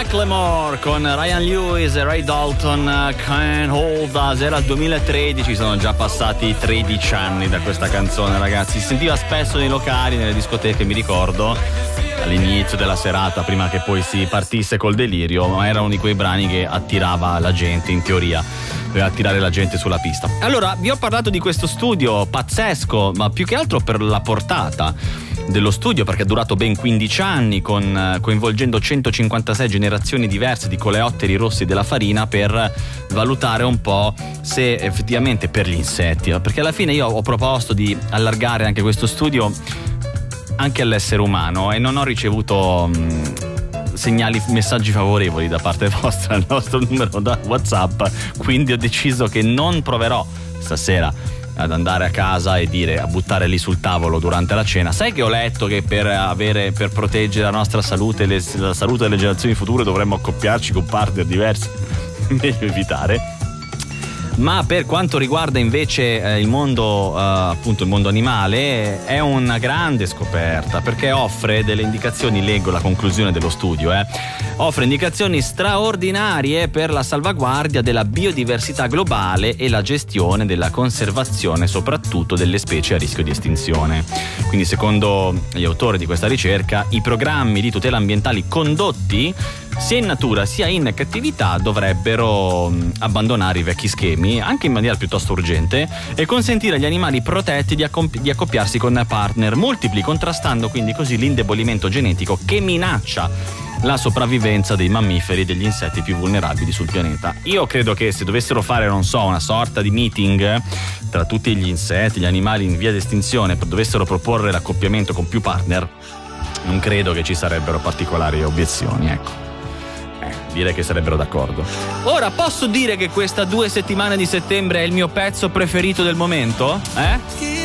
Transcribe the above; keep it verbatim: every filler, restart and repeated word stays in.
Macklemore con Ryan Lewis e Ray Dalton, Can't Hold Us. Era il duemilatredici, sono già passati tredici anni da questa canzone, ragazzi. Si sentiva spesso nei locali, nelle discoteche, mi ricordo, all'inizio della serata, prima che poi si partisse col delirio, ma era uno di quei brani che attirava la gente, in teoria per attirare la gente sulla pista. Allora, vi ho parlato di questo studio pazzesco, ma più che altro per la portata dello studio, perché è durato ben quindici anni, con, coinvolgendo centocinquantasei generazioni diverse di coleotteri rossi della farina, per valutare un po' se effettivamente per gli insetti, perché alla fine io ho proposto di allargare anche questo studio anche all'essere umano e non ho ricevuto mh, segnali, messaggi favorevoli da parte vostra al nostro numero da WhatsApp, quindi ho deciso che non proverò stasera ad andare a casa e dire, a buttare lì sul tavolo durante la cena: sai che ho letto che per avere, per proteggere la nostra salute e le, la salute delle generazioni future dovremmo accoppiarci con partner diversi. Meglio evitare. Ma per quanto riguarda invece eh, il mondo, eh, appunto il mondo animale, è una grande scoperta, perché offre delle indicazioni, leggo la conclusione dello studio, eh, offre indicazioni straordinarie per la salvaguardia della biodiversità globale e la gestione della conservazione, soprattutto delle specie a rischio di estinzione. Quindi, secondo gli autori di questa ricerca, i programmi di tutela ambientali condotti sia in natura sia in cattività dovrebbero abbandonare i vecchi schemi, anche in maniera piuttosto urgente, e consentire agli animali protetti di, accompi- di accoppiarsi con partner multipli, contrastando quindi così l'indebolimento genetico che minaccia la sopravvivenza dei mammiferi e degli insetti più vulnerabili sul pianeta. Io credo che se dovessero fare, non so, una sorta di meeting tra tutti gli insetti, gli animali in via di estinzione, dovessero proporre l'accoppiamento con più partner, non credo che ci sarebbero particolari obiezioni, ecco. Direi che sarebbero d'accordo. Ora, posso dire che questa due settimane di settembre è il mio pezzo preferito del momento? Eh?